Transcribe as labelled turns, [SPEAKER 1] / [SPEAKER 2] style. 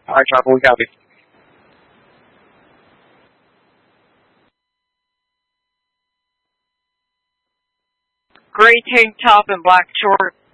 [SPEAKER 1] All right, Chopper, we copy.
[SPEAKER 2] Gray tank top and black short.